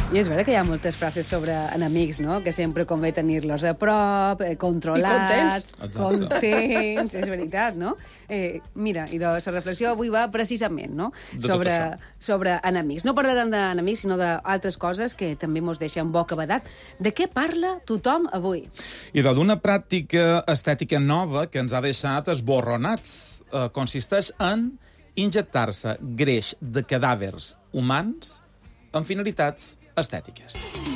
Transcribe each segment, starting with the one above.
I és vera que hi ha moltes frases sobre enemics, no? Que sempre convé tenir-los a prop, controlats, contents, és veritat, no? Mira, i la reflexió avui va precisament, no? Sobre enemics. No parlarem d'enemics, sinó d'altres coses que també mos deixen bocabadat. De què parla tothom avui? I d'una pràctica estètica nova que ens ha deixat esborronats. Consisteix en injectar-se greix de cadàvers humans amb finalitats estètiques.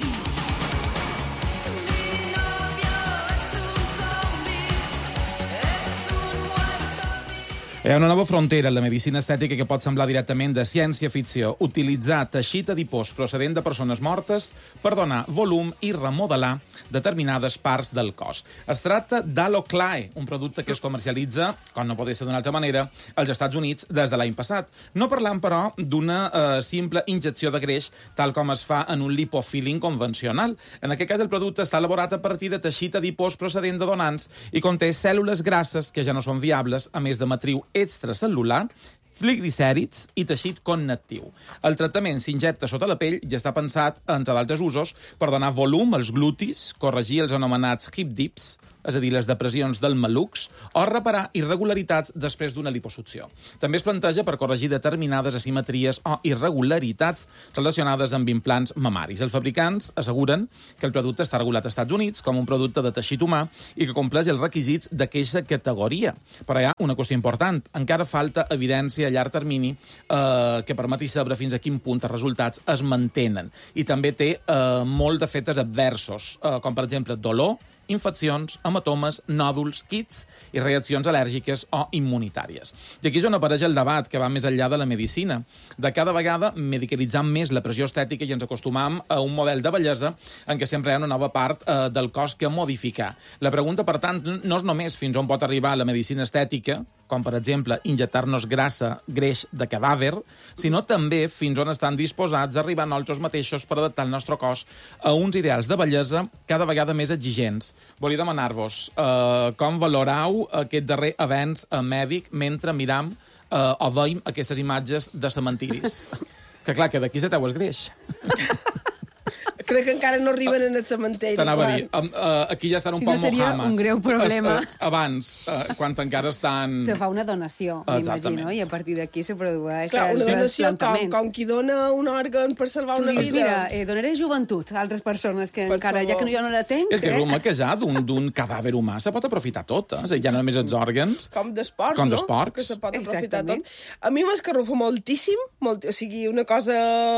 Hi ha una nova frontera en la medicina estètica que pot semblar directament de ciència-ficció. Utilitzar teixit adipós procedent de persones mortes per donar volum i remodelar determinades parts del cos. Es tracta d'Aloclae, un producte que es comercialitza, com no podria ser d'una altra manera, als Estats Units des de l'any passat. No parlant, però, d'una simple injecció de greix, tal com es fa en un lipofilling convencional. En aquest cas, el producte està elaborat a partir de teixit adipós procedent de donants i conté cèl·lules grasses que ja no són viables, a més de matriu extracel·lular, triglicèrids i teixit connectiu. El tractament s'injecta sota la pell i està pensat, entre d'altres usos, per donar volum als glutis, corregir els anomenats hip dips, és a dir, les depressions del malucs, o reparar irregularitats després d'una liposucció. També es planteja per corregir determinades asimetries o irregularitats relacionades amb implants mamaris. Els fabricants asseguren que el producte està regulat als Estats Units com un producte de teixit humà i que compleix els requisits d'aquesta categoria. Però hi ha una qüestió important. Encara falta evidència a llarg termini que permeti saber fins a quin punt els resultats es mantenen. I també té molt d'efectes adversos, com per exemple dolor, infeccions, hematomes, nòduls, kits i reaccions al·lèrgiques o immunitàries. I aquí és on apareix el debat que va més enllà de la medicina. De cada vegada medicalitzam més la pressió estètica i ens acostumam a un model de bellesa en què sempre hi ha una nova part del cos que modificar. La pregunta, per tant, no és només fins on pot arribar la medicina estètica, com per exemple injectar-nos greix de cadàver, sinó també fins on estan disposats a arribar nosaltres mateixos per adaptar el nostre cos a uns ideals de bellesa cada vegada més exigents. Volia demanar-vos com valorau aquest darrer avenç mèdic mentre miram o veiem aquestes imatges de cementiris. Que clar, que d'aquí se treu el greix. Crec que encara no arriben en el cementeri. T'anava a dir, aquí ja estan un poc Mohammed. Si no seria un greu problema. Abans, quan encara estan... Se fa una donació, m'imagino, i a partir d'aquí se produeix el una donació trasplantament. Com qui dona un òrgan per salvar una vida. Mira, donaré joventut a altres persones que encara, ja que jo no la tenc... És que que ja d'un cadàver humà se pot aprofitar tot, ja no només els òrgans... Com d'esports, no? Que se pot aprofitar tot. A mi m'escarrufa moltíssim, o sigui, una cosa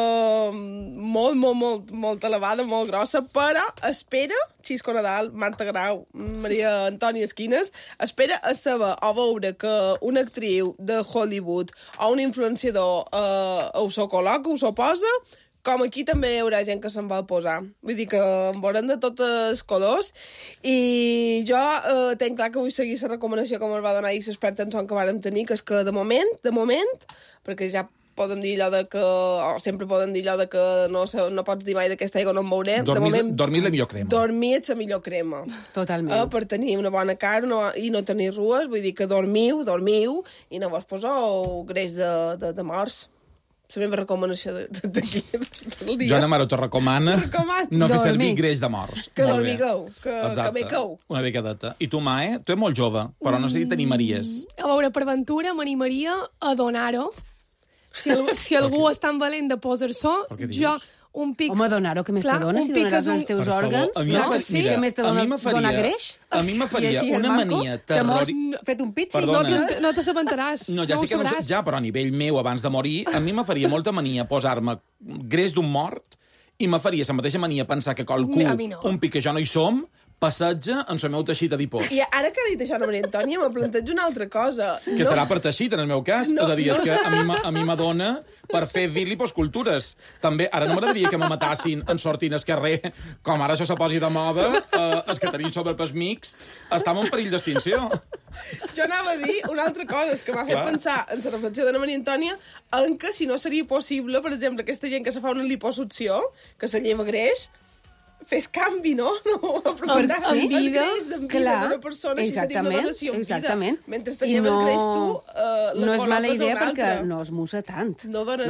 molt elevada, molt grossa, però espera, Xisco Nadal, Marta Grau, Maria Antònia Esquines, espera a saber o veure que una actriu de Hollywood o un influenciador us ho col·loca, us ho posa, com aquí també hi haurà gent que se'n va posar. Vull dir que en veurem de tots els colors i jo tenc clar que vull seguir la recomanació que ens va donar l'expert en son que vàrem tenir, que és que de moment, perquè ja poden dir allò de que... o sempre poden dir allò de que no pots dir mai d'aquesta aigua no em veuré. Dormir la millor crema. Dormir és la millor crema. Totalment. Per tenir una bona cara i no tenir rues, vull dir que dormiu i no vos poseu greix de morts. La meva recomanació d'aquí del dia. Joana Maro te recomana no fer servir greix de morts. Que dormigueu, que bequeu. Una becadeta. I tu, Mae, tu ets molt jove, però no sé si t'animaries. A veure, per ventura m'animaria a donar-ho. Si algú és tan valent de posar-s'ho, jo un pic... Home, donar-ho, que més te dona si donaràs els teus òrgans? Què més te dona donar greix? A mi me faria una mania terrorífica... Fet un pitxi? No t'assabentaràs. No, ja sé que no ho ja, però a nivell meu, abans de morir, a mi me faria molta mania posar-me greix d'un mort i me faria la mateixa mania pensar que qualcú, un pic que jo no hi som, passatge en el meu teixit adipós. I ara que ha dit això, Maria Antònia, me plantejo una altra cosa. Que serà per teixit, en el meu cas. És a dir, és que a mi m'adona per fer liposcultures. També, ara no m'agradaria que me matassin en sortint al carrer, com ara això se posi de moda, els que tenim sobrepès mixt, estem en perill d'extinció. Jo anava a dir una altra cosa, és que m'ha fet pensar en la reflexió de Maria Antònia en que si no seria possible, per exemple, aquesta gent que se fa una liposucció, que se lleva greix, fes canvi, no? Aprofitar el greix d'en vida d'una persona si seria una donació en vida. Mentre te lleves greix tu, no és mala idea perquè no es mussa tant. No dona, no.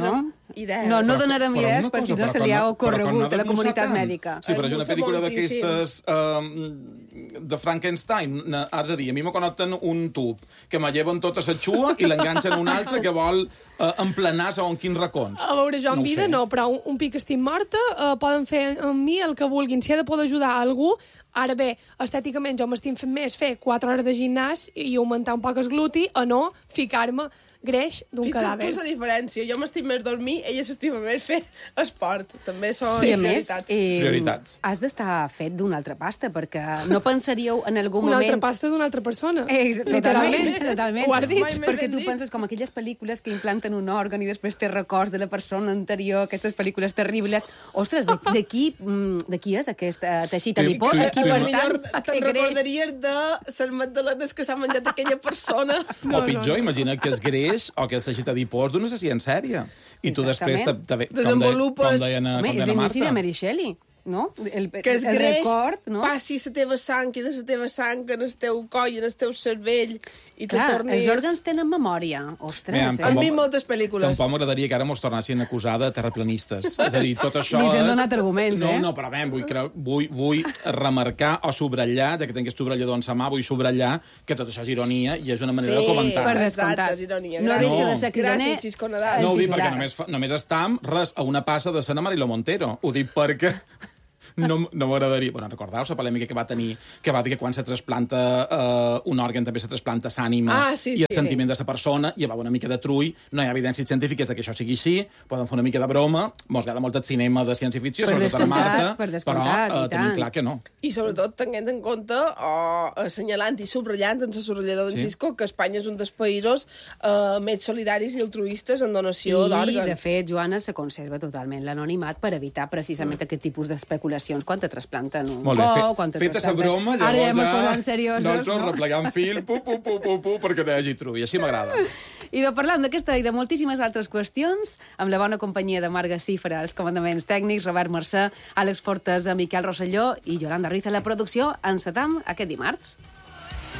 idees. No donarem idees per si no se li ha ocorregut a la comunitat mèdica. Sí, però és una pel·lícula d'aquestes de Frankenstein. És a dir, a mi me connecten un tub que me lleven tota la xua i l'enganxen a un altre que vol emplenar segons quins racons. A veure, jo en vida no, però un pic estic morta, poden fer amb mi el que vulguin. Si he de poder ajudar a algú, ara bé, estèticament jo m'estic fent més fer 4 hores de gimnàs i augmentar un poc el gluti a no ficar-me greix d'un cadàver. Fixa't tu la diferència. Jo m'estic més dormir, ella s'estima més fer esport. També són prioritats. Prioritats. Has d'estar fet d'una altra pasta, perquè no pensaríeu en algun Una moment... altra pasta d'una altra persona. Totalment. Ho has dit. Perquè tu penses com aquelles pel·lícules que implanten un òrgan i després té records de la persona anterior, aquestes pel·lícules terribles. Ostres, de qui és aquest teixit adipós? Te'n recordaries de les magdalenes que s'ha menjat aquella persona. O pitjor, imagina que és greix o que és teixit adipós d'una assassina sèrie. I tu després, desenvolupes... com deia la Marta. És l'inici de Mary Shelley. No? Que es greix, no? Passi la teva sang i de la teva sang en el teu coll, en el teu cervell, i te tornis... Els òrgans tenen memòria. Ostres, Han vist moltes pel·lícules. Tampoc m'agradaria que ara mos tornessin a acusar de terraplanistes. És a dir, tot això és... Li han donat arguments, No, però vull remarcar o subratllar, ja que tinc el subratllador en sa mà, vull subratllar que tot això és ironia i és una manera de comentar. Per descomptat. És ironia. No deixa de ser cridaner. Gràcies, Xisco Nadal. No ho dic perquè només estam a una passa de Sana Marilo Montero. Ho dic perquè... No m'agradaria... Bueno, recordeu la polèmica que va tenir, que va dir que quan se trasplanta un òrgan també se trasplanta l'ànima i el sentiment de la persona, i va una mica de trull, no hi ha evidències científiques de que això sigui així, poden fer una mica de broma, mos agrada molt el cinema de ciència-ficció, sobretot a la Marta, però tenim clar que no. I sobretot tenint en compte, assenyalant i subratllant en el subratllador d'en Xisco, que Espanya és un dels països més solidaris i altruistes en donació d'òrgans. I, de fet, Joana, se conserva totalment l'anonimat per evitar precisament aquest tipus d'especulacions. Quan te trasplanten un cor, quan te feta trasplanten... Feta la broma, Ara ja llavors posant seriosos, nosaltres replegant fil, perquè no hi hagi trull. Així m'agrada. I parlant d'aquesta i de moltíssimes altres qüestions, amb la bona companyia de Marga Cifra, els comandaments tècnics, Robert Mercè, Àlex Fortes, Miquel Rosselló i Yolanda Ruiz a la producció, encetam aquest dimarts.